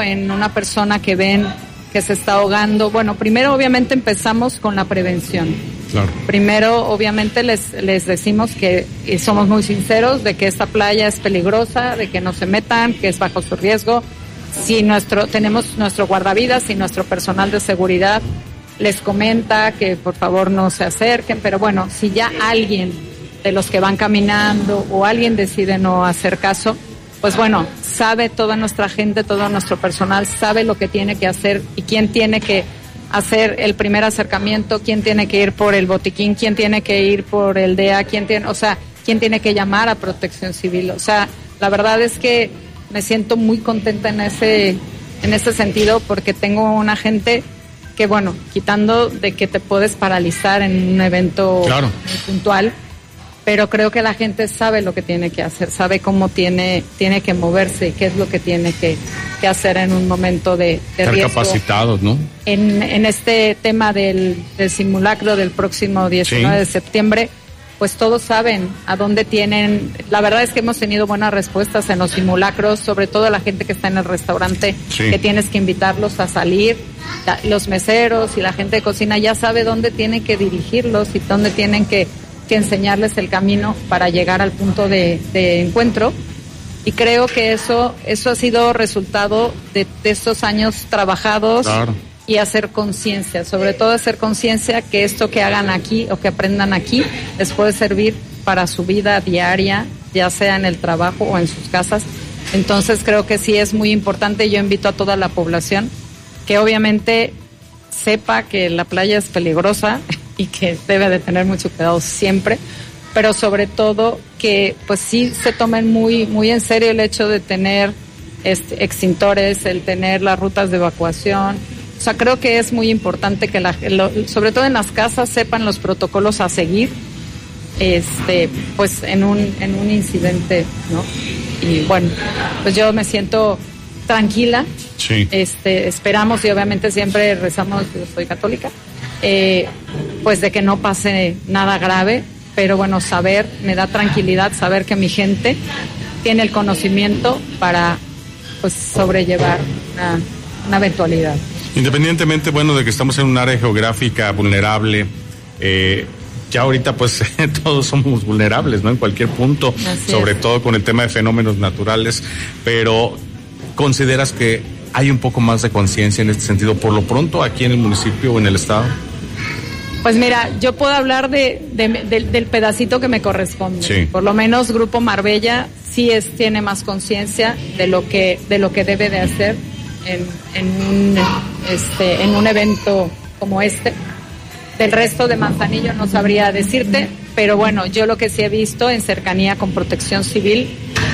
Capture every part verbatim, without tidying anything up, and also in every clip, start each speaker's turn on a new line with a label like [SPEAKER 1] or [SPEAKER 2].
[SPEAKER 1] en una persona que ven que se está ahogando, bueno, primero obviamente empezamos con la prevención.
[SPEAKER 2] Claro.
[SPEAKER 1] Primero, obviamente, les, les decimos que y somos muy sinceros de que esta playa es peligrosa, de que no se metan, que es bajo su riesgo. Si nuestro, tenemos nuestro guardavidas y nuestro personal de seguridad les comenta que por favor no se acerquen, pero bueno, si ya alguien de los que van caminando o alguien decide no hacer caso, pues bueno, sabe toda nuestra gente, todo nuestro personal, sabe lo que tiene que hacer y quién tiene que hacer el primer acercamiento, quién tiene que ir por el botiquín, quién tiene que ir por el D E A, quién tiene, o sea, quién tiene que llamar a Protección Civil. O sea, la verdad es que me siento muy contenta en ese, en ese sentido porque tengo una gente que, bueno, quitando de que te puedes paralizar en un evento
[SPEAKER 2] claro.
[SPEAKER 1] muy puntual, pero creo que la gente sabe lo que tiene que hacer, sabe cómo tiene, tiene que moverse y qué es lo que tiene que, que hacer en un momento de, de
[SPEAKER 2] Estar
[SPEAKER 1] riesgo.
[SPEAKER 2] capacitados, ¿no?
[SPEAKER 1] En, en este tema del, del simulacro del próximo diecinueve sí. de septiembre, pues todos saben a dónde tienen. La verdad es que hemos tenido buenas respuestas en los simulacros, sobre todo la gente que está en el restaurante, sí. que tienes que invitarlos a salir. La, los meseros y la gente de cocina ya sabe dónde tienen que dirigirlos y dónde tienen que que enseñarles el camino para llegar al punto de, de encuentro. Y creo que eso eso ha sido resultado de, de estos años trabajados claro. y hacer conciencia, sobre todo hacer conciencia que esto que hagan aquí o que aprendan aquí les puede servir para su vida diaria, ya sea en el trabajo o en sus casas. Entonces creo que sí es muy importante. Yo invito a toda la población que obviamente sepa que la playa es peligrosa y que debe de tener mucho cuidado siempre, pero sobre todo que pues sí se tomen muy muy en serio el hecho de tener este, extintores, el tener las rutas de evacuación. O sea, creo que es muy importante que la, lo, sobre todo en las casas sepan los protocolos a seguir, este, pues en un en un incidente, ¿no? Y bueno, pues yo me siento tranquila.
[SPEAKER 2] Sí.
[SPEAKER 1] Este, esperamos y obviamente siempre rezamos, yo soy católica. Eh, pues de que no pase nada grave, pero bueno, saber, me da tranquilidad saber que mi gente tiene el conocimiento para pues sobrellevar una, una eventualidad.
[SPEAKER 2] Independientemente, bueno, de que estamos en un área geográfica vulnerable, eh, ya ahorita pues todos somos vulnerables, ¿no? En cualquier punto, Así sobre es. todo con el tema de fenómenos naturales, pero ¿consideras que hay un poco más de conciencia en este sentido, por lo pronto, aquí en el municipio o en el estado?
[SPEAKER 1] Pues mira, yo puedo hablar de, de, de del pedacito que me corresponde.
[SPEAKER 2] Sí.
[SPEAKER 1] Por lo menos Grupo Marbella sí es tiene más conciencia de lo que de lo que debe de hacer en, en un este en un evento como este. Del resto de Manzanillo no sabría decirte, pero bueno, yo lo que sí he visto en cercanía con Protección Civil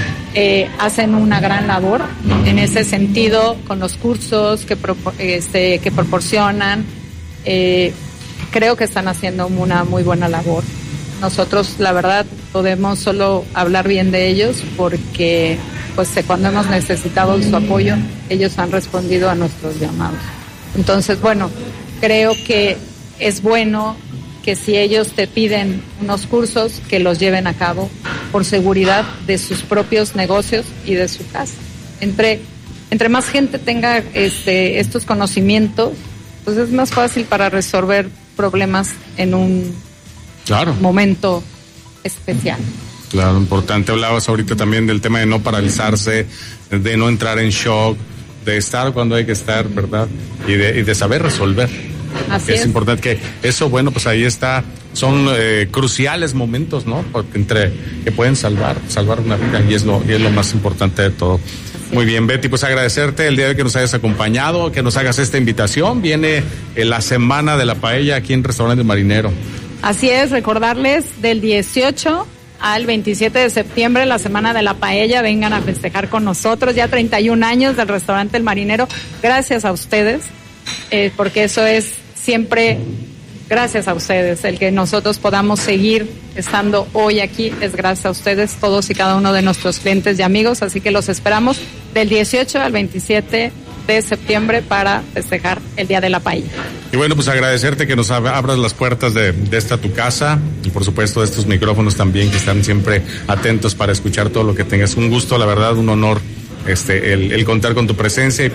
[SPEAKER 1] eh, hacen una gran labor en ese sentido con los cursos que pro, este que proporcionan. Eh, Creo que están haciendo una muy buena labor. Nosotros, la verdad, podemos solo hablar bien de ellos porque, pues, cuando hemos necesitado su apoyo, ellos han respondido a nuestros llamados. Entonces, bueno, creo que es bueno que si ellos te piden unos cursos, que los lleven a cabo por seguridad de sus propios negocios y de su casa. Entre, entre más gente tenga este, estos conocimientos, pues es más fácil para resolver problemas en un
[SPEAKER 2] claro.
[SPEAKER 1] momento especial.
[SPEAKER 2] Claro, importante. Hablabas ahorita también del tema de no paralizarse, de no entrar en shock, de estar cuando hay que estar, ¿verdad? Y de, y de saber resolver.
[SPEAKER 1] Así
[SPEAKER 2] es,
[SPEAKER 1] es
[SPEAKER 2] importante que eso, bueno, pues ahí está, son eh, cruciales momentos, ¿no? Porque entre que pueden salvar, salvar una vida y es lo, y es lo más importante de todo. Muy bien, Betty, pues agradecerte el día de hoy que nos hayas acompañado, que nos hagas esta invitación. Viene eh, la Semana de la Paella aquí en Restaurante Marinero.
[SPEAKER 1] Así es, recordarles del dieciocho al veintisiete de septiembre, la Semana de la Paella. Vengan a festejar con nosotros, ya treinta y un años del Restaurante El Marinero. Gracias a ustedes, eh, porque eso es siempre gracias a ustedes. El que nosotros podamos seguir estando hoy aquí es gracias a ustedes, todos y cada uno de nuestros clientes y amigos. Así que los esperamos del dieciocho al veintisiete de septiembre para festejar el Día de la Paella.
[SPEAKER 2] Y bueno, pues agradecerte que nos abras las puertas de, de esta tu casa y por supuesto de estos micrófonos también que están siempre atentos para escuchar todo lo que tengas. Un gusto, la verdad, un honor este el, el contar con tu presencia. Y